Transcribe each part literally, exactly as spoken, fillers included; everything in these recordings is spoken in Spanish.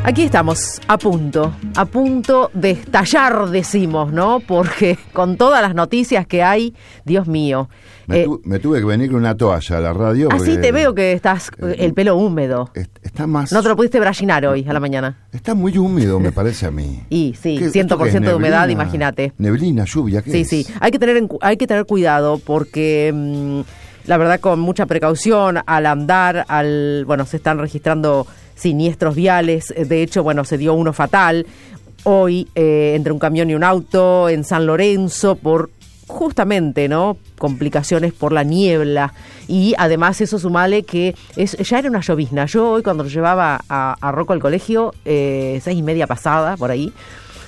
Aquí estamos, a punto, a punto de estallar, decimos, ¿no? Porque con todas las noticias que hay, Dios mío. Me, eh, tu, me tuve que venir con una toalla a la radio. Así te veo que estás, eh, el pelo húmedo. Está más... No te lo pudiste brasinar hoy, a la mañana. Está muy húmedo, me parece a mí. Y sí, ¿Qué, cien por ciento de neblina, humedad, imagínate. Neblina, lluvia, ¿qué Sí, es? sí, hay que tener, en, hay que tener cuidado porque... Mmm, la verdad, con mucha precaución al andar, al bueno, se están registrando siniestros viales. De hecho, bueno, se dio uno fatal hoy eh, entre un camión y un auto en San Lorenzo por justamente, ¿no? Complicaciones por la niebla. Y además eso sumale que es, ya era una llovizna. Yo hoy cuando lo llevaba a, a Rocco al colegio, eh, seis y media pasada, por ahí,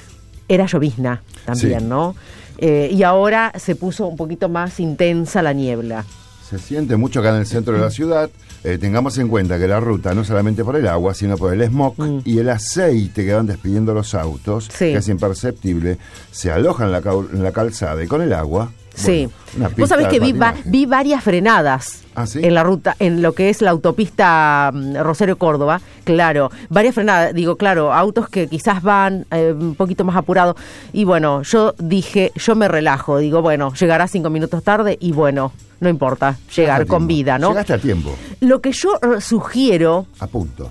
era llovizna también, sí. ¿no? Eh, y ahora se puso un poquito más intensa la niebla. Se siente mucho acá en el centro de la ciudad. Eh, tengamos en cuenta que la ruta, no solamente por el agua, sino por el smog mm. y el aceite que van despidiendo los autos, sí. que es imperceptible, se aloja en la, en la calzada y con el agua... Sí. Bueno, vos sabés que vi, va, vi varias frenadas ¿Ah, sí? en la ruta, en lo que es la autopista um, Rosario-Córdoba, claro, varias frenadas, digo, claro, autos que quizás van eh, un poquito más apurados, y bueno, yo dije, yo me relajo, digo, bueno, llegará cinco minutos tarde, y bueno, no importa, llegar con vida, ¿no? Llegaste a tiempo. Lo que yo uh, sugiero... A punto.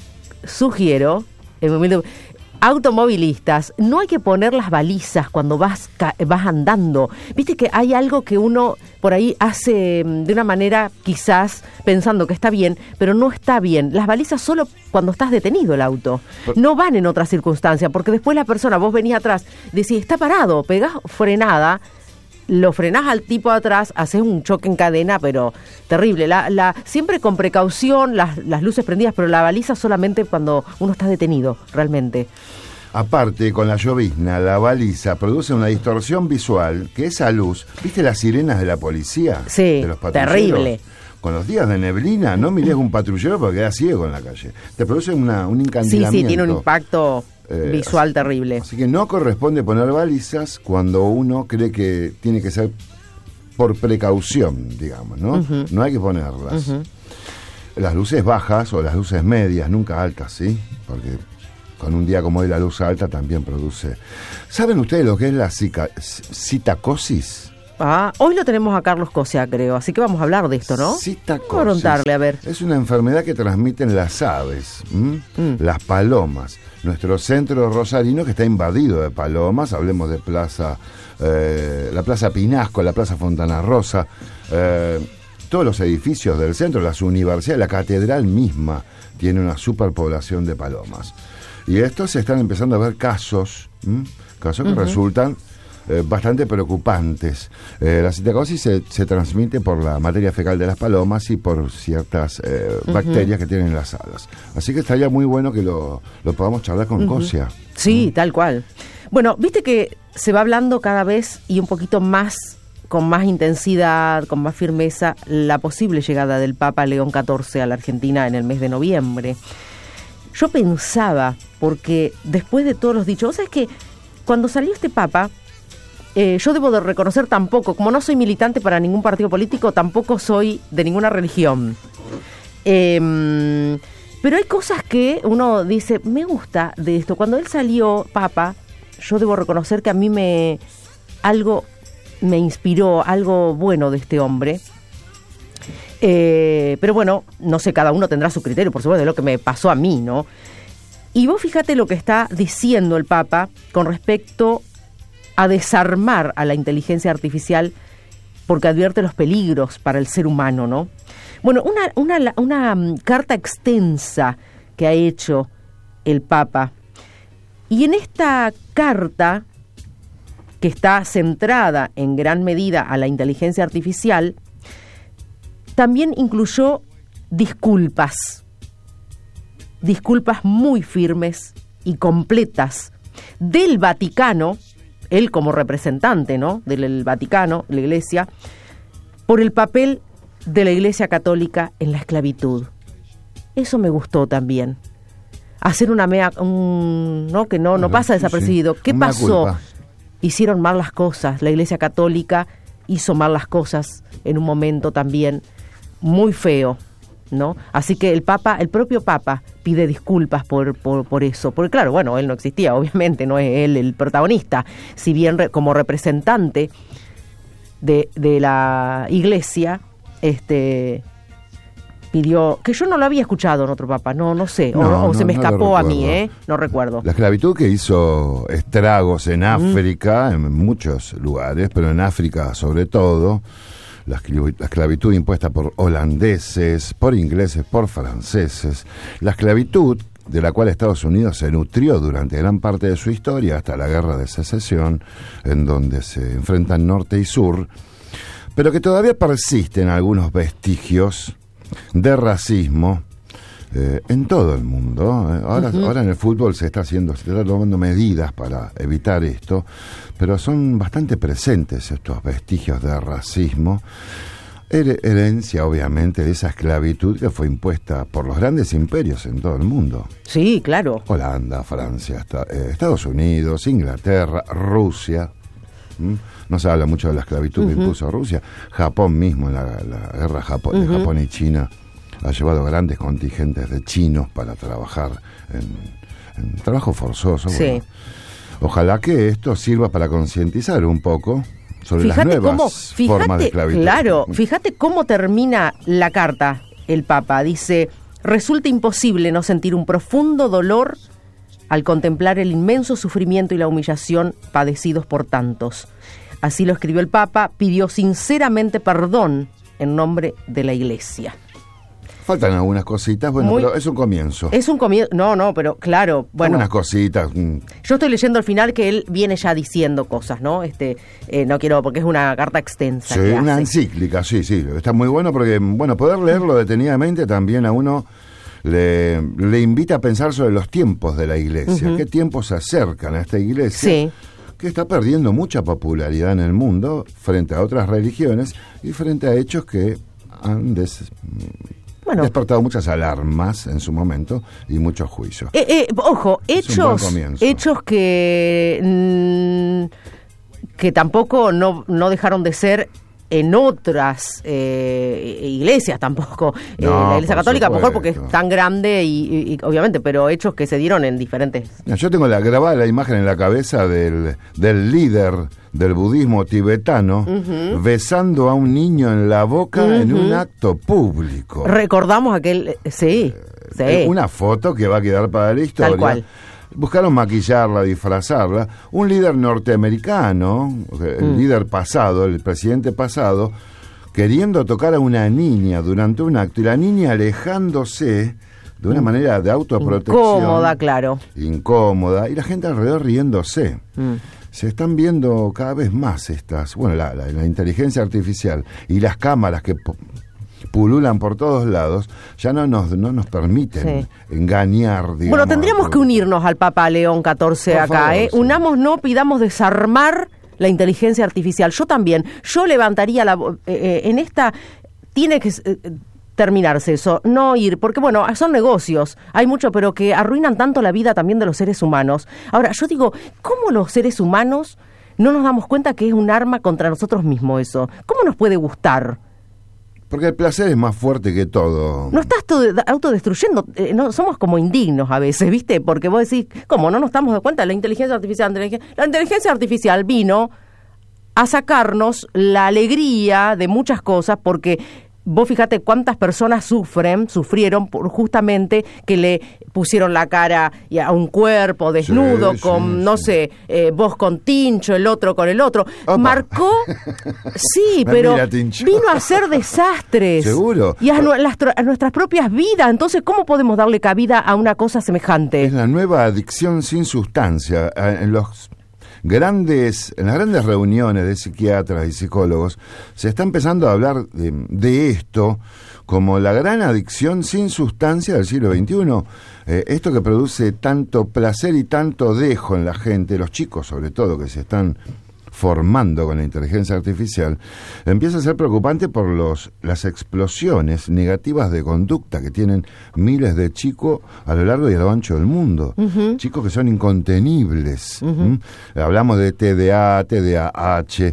Sugiero, en momento... Automovilistas, no hay que poner las balizas cuando vas vas andando. Viste que hay algo que uno por ahí hace de una manera quizás pensando que está bien, pero no está bien. Las balizas solo cuando estás detenido el auto. No van en otras circunstancias, porque después la persona, vos venís atrás, decís, está parado, pegás frenada, lo frenás al tipo de atrás, haces un choque en cadena, pero terrible. La, la, siempre con precaución, las, las luces prendidas, pero la baliza solamente cuando uno está detenido, realmente. Aparte, con la llovizna, la baliza produce una distorsión visual, que esa luz, ¿viste las sirenas de la policía? Sí, de los terrible. Con los días de neblina, no mires un patrullero porque queda ciego en la calle. Te produce una, un encandilamiento. Sí, sí, tiene un impacto... Eh, visual así, terrible. Así que no corresponde poner balizas cuando uno cree que tiene que ser por precaución, digamos, ¿no? Uh-huh. No hay que ponerlas. Uh-huh. Las luces bajas o las luces medias, nunca altas, ¿sí? Porque con un día como hoy la luz alta también produce... ¿Saben ustedes lo que es la cica... citacosis? Ah, hoy lo tenemos a Carlos Cosia, creo, así que vamos a hablar de esto, ¿no? Citacosis. Vamos a preguntarle, a ver. Es una enfermedad que transmiten las aves, mm. las palomas. Nuestro centro rosarino que está invadido de palomas, hablemos de plaza, eh, la Plaza Pinasco, la Plaza Fontana Rosa, eh, todos los edificios del centro, las universidades, la catedral misma tiene una superpoblación de palomas. Y estos se están empezando a ver casos, mm, casos que uh-huh. resultan Eh, bastante preocupantes. Eh, la citacosis se, se transmite por la materia fecal de las palomas y por ciertas eh, uh-huh. bacterias que tienen las alas. Así que estaría muy bueno que lo, lo podamos charlar con uh-huh. Cosia. Sí, ¿Mm? tal cual. Bueno, viste que se va hablando cada vez y un poquito más, con más intensidad, con más firmeza, la posible llegada del Papa León catorce a la Argentina en el mes de noviembre. Yo pensaba, porque después de todos los dichos, ¿sabes qué? Cuando salió este Papa, Eh, yo debo de reconocer tampoco, como no soy militante para ningún partido político, tampoco soy de ninguna religión. Eh, pero hay cosas que uno dice, me gusta de esto. Cuando él salió Papa, yo debo reconocer que a mí me algo me inspiró, algo bueno de este hombre. Eh, pero bueno, no sé, cada uno tendrá su criterio, por supuesto, de lo que me pasó a mí, ¿no? Y vos fíjate lo que está diciendo el Papa con respecto a desarmar a la inteligencia artificial porque advierte los peligros para el ser humano, ¿no? Bueno, una, una, una um, carta extensa que ha hecho el Papa. Y en esta carta, que está centrada en gran medida a la inteligencia artificial, también incluyó disculpas. Disculpas muy firmes y completas del Vaticano, él como representante, ¿no?, del Vaticano, la Iglesia, por el papel de la Iglesia Católica en la esclavitud. Eso me gustó también. Hacer una mea, un, ¿no?, que no, no pasa desapercibido. ¿Qué pasó? Hicieron mal las cosas. La Iglesia Católica hizo mal las cosas en un momento también muy feo ¿no? Así que el Papa, el propio Papa pide disculpas por, por, por eso, porque claro, bueno, él no existía, obviamente, no es él el protagonista, si bien re, como representante de, de la Iglesia, este pidió, que yo no lo había escuchado en otro Papa, no, no sé, no, o, o no, se me escapó a mí, ¿eh? No recuerdo. La esclavitud que hizo estragos en África, mm. en muchos lugares, pero en África sobre todo, la esclavitud impuesta por holandeses, por ingleses, por franceses, la esclavitud de la cual Estados Unidos se nutrió durante gran parte de su historia, hasta la Guerra de Secesión, en donde se enfrentan norte y sur, pero que todavía persisten algunos vestigios de racismo eh, en todo el mundo. Ahora, uh-huh. ahora en el fútbol se está haciendo, se está tomando medidas para evitar esto, pero son bastante presentes estos vestigios de racismo, her- herencia obviamente de esa esclavitud que fue impuesta por los grandes imperios en todo el mundo. Sí, claro. Holanda, Francia, esta, eh, Estados Unidos, Inglaterra, Rusia. ¿Mm? No se habla mucho de la esclavitud uh-huh. que impuso Rusia. Japón mismo, en la, la guerra Japón, uh-huh. de Japón y China, ha llevado grandes contingentes de chinos para trabajar en, en trabajo forzoso. Sí. Bueno, ojalá que esto sirva para concientizar un poco sobre fíjate las nuevas cómo, fíjate, formas de esclavitud. Claro, fíjate cómo termina la carta el Papa. Dice, resulta imposible no sentir un profundo dolor al contemplar el inmenso sufrimiento y la humillación padecidos por tantos. Así lo escribió el Papa, pidió sinceramente perdón en nombre de la Iglesia. Faltan algunas cositas, bueno, Muy, pero es un comienzo. Es un comienzo, no, no, pero claro, bueno. Algunas cositas. Yo estoy leyendo al final que él viene ya diciendo cosas, ¿no? Este, eh, no quiero, porque es una carta extensa. Sí, que una hace. encíclica, sí, sí, está muy bueno porque, bueno, poder leerlo detenidamente también a uno le, le invita a pensar sobre los tiempos de la Iglesia, uh-huh. qué tiempos se acercan a esta Iglesia. Sí. Que está perdiendo mucha popularidad en el mundo frente a otras religiones y frente a hechos que han des, bueno, despertado muchas alarmas en su momento y muchos juicios. Eh, eh, ojo, es hechos, hechos que mmm, que tampoco no, no dejaron de ser en otras eh, iglesias tampoco. No, eh, la Iglesia Católica, a lo mejor porque es tan grande y, y, y obviamente, pero hechos que se dieron en diferentes... Yo tengo la grabada la imagen en la cabeza del, del líder del budismo tibetano uh-huh. besando a un niño en la boca uh-huh. en un acto público. Recordamos aquel... Sí, eh, sí. Una foto que va a quedar para la historia. Tal cual. Buscaron maquillarla, disfrazarla. Un líder norteamericano, el mm. líder pasado, el presidente pasado, queriendo tocar a una niña durante un acto y la niña alejándose de una mm. manera de autoprotección. Incómoda, claro. Incómoda. Y la gente alrededor riéndose. Mm. Se están viendo cada vez más estas, bueno, la, la, la inteligencia artificial y las cámaras que pululan por todos lados, ya no nos, no nos permiten sí. engañar, digamos. Bueno, tendríamos que unirnos al Papa León catorce por acá, favor, ¿eh? Sí. Unamos, no pidamos desarmar la inteligencia artificial. Yo también, yo levantaría la... Eh, en esta, tiene que... Eh, terminarse eso, no ir, porque bueno, son negocios, hay mucho, pero que arruinan tanto la vida también de los seres humanos. Ahora, yo digo, ¿cómo los seres humanos no nos damos cuenta que es un arma contra nosotros mismos eso? ¿Cómo nos puede gustar? Porque el placer es más fuerte que todo. No estás todo, autodestruyendo, eh, no somos como indignos a veces, ¿viste? Porque vos decís, ¿cómo no nos estamos dando cuenta? La inteligencia artificial, la inteligencia artificial vino a sacarnos la alegría de muchas cosas, porque vos fíjate cuántas personas sufren, sufrieron por justamente que le pusieron la cara a un cuerpo desnudo, sí, con, sí, no sí. sé, eh, vos con tincho, el otro con el otro. Opa. Marcó, sí, pero vino a hacer desastres. ¿Seguro? Y a, nu- las, a nuestras propias vidas. Entonces, ¿cómo podemos darle cabida a una cosa semejante? Es la nueva adicción sin sustancia. En los... Grandes, en las grandes reuniones de psiquiatras y psicólogos se está empezando a hablar de, de esto como la gran adicción sin sustancia del siglo veintiuno. Eh, esto que produce tanto placer y tanto dejo en la gente, los chicos sobre todo que se están formando con la inteligencia artificial, empieza a ser preocupante por los las explosiones negativas de conducta que tienen miles de chicos a lo largo y a lo ancho del mundo. Uh-huh. Chicos que son incontenibles. Uh-huh. ¿Mm? Hablamos de T D A, T D A H,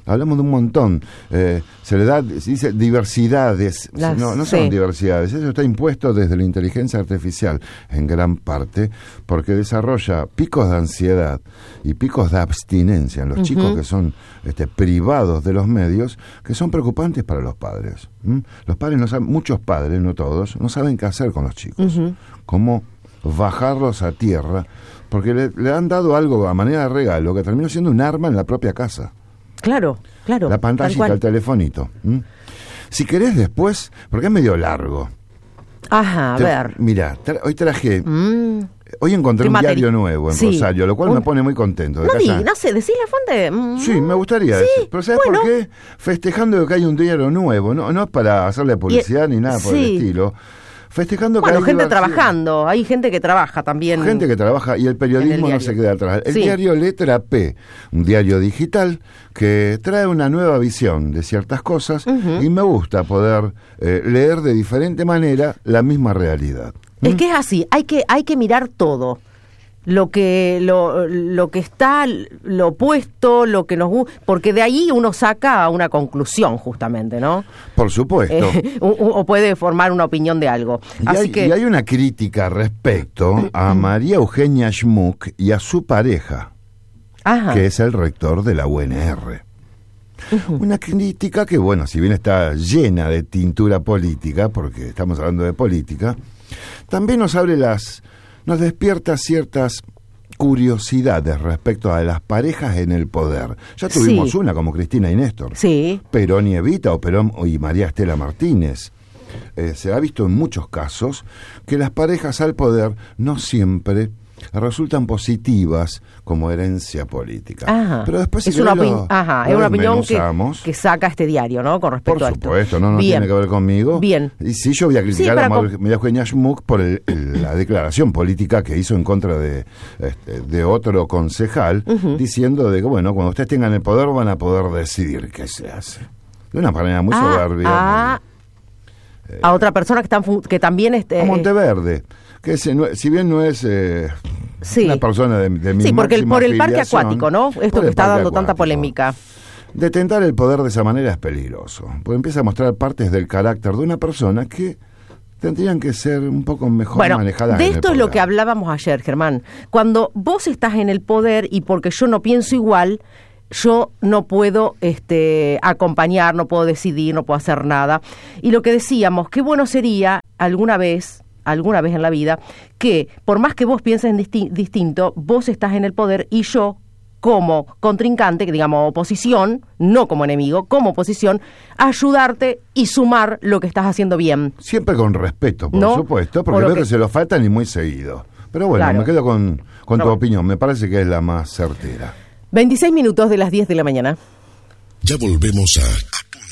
Hablamos de un montón. Eh, se le da, se dice diversidades. Las, no, no sí. son diversidades. Eso está impuesto desde la inteligencia artificial, en gran parte, porque desarrolla picos de ansiedad y picos de abstinencia en los uh-huh. chicos que son este, privados de los medios, que son preocupantes para los padres. ¿Mm? Los padres no saben, muchos padres, no todos, no saben qué hacer con los chicos. Uh-huh. Cómo bajarlos a tierra, porque le, le han dado algo a manera de regalo que terminó siendo un arma en la propia casa. Claro, claro. La pantallita, el telefonito. ¿Mm? Si querés después, porque es medio largo. Ajá, a Te, ver. Mira, tra- hoy traje... Mm. Hoy encontré un materi- diario nuevo en sí. Rosario, lo cual un... me pone muy contento. De no, di, casa. no sé, decís la fuente. Mm. Sí, me gustaría sí, decir. Pero ¿sabes bueno. por qué? Festejando que hay un diario nuevo. No, no es para hacerle publicidad y, ni nada por sí. el estilo. Festejando bueno, que hay gente diversión. trabajando, hay gente que trabaja también. Gente que trabaja y el periodismo el no se queda atrás. El sí. diario Letra P, un diario digital que trae una nueva visión de ciertas cosas uh-huh. y me gusta poder eh, leer de diferente manera la misma realidad. Es ¿Mm? que es así, hay que, hay que mirar todo. Lo que lo, lo que está, lo opuesto, lo que nos gusta, porque de ahí uno saca una conclusión justamente, ¿no? Por supuesto. Eh, o, o puede formar una opinión de algo. Y, Así hay, que... y hay una crítica respecto a María Eugenia Schmuck y a su pareja, Ajá. que es el rector de la U N R. Uh-huh. Una crítica que, bueno, si bien está llena de tintura política, porque estamos hablando de política, también nos abre las... nos despierta ciertas curiosidades respecto a las parejas en el poder. Ya tuvimos sí. una como Cristina y Néstor. Sí. Perón y Evita o Perón y María Estela Martínez. Eh, se ha visto en muchos casos que las parejas al poder no siempre resultan positivas como herencia política. Ajá. Pero después si es una, lo, opin- Ajá, es una opinión que, que saca este diario, ¿no? Con respecto por a esto. Por supuesto, no, no Bien. tiene que ver conmigo. Bien. Y sí, yo voy a criticar sí, a com- María Eugenia Schmuck por el, el, la declaración política que hizo en contra de, este, de otro concejal, uh-huh. diciendo de que, bueno, cuando ustedes tengan el poder van a poder decidir qué se hace. De una manera muy ah, soberbia. Ah, muy, eh, a otra persona que, están, que también... Este, a Monteverde, que si, no, si bien no es... Eh, Sí. Una persona de, de mi Sí, porque el, por el parque afiliación, acuático, ¿no? Esto que está dando acuático. Tanta polémica. Detentar el poder de esa manera es peligroso, porque empieza a mostrar partes del carácter de una persona que tendrían que ser un poco mejor bueno, manejadas. De en esto el es lo que hablábamos ayer, Germán. Cuando vos estás en el poder y porque yo no pienso igual, yo no puedo este, acompañar, no puedo decidir, no puedo hacer nada. Y lo que decíamos, qué bueno sería alguna vez... alguna vez en la vida, que por más que vos pienses en disti- distinto, vos estás en el poder y yo, como contrincante, que digamos oposición, no como enemigo, como oposición, ayudarte y sumar lo que estás haciendo bien. Siempre con respeto, por ¿no? supuesto, porque por veo que... que se lo faltan y muy seguido. Pero bueno, claro. me quedo con, con tu bueno. opinión, me parece que es la más certera. veintiséis minutos de las diez de la mañana. Ya volvemos a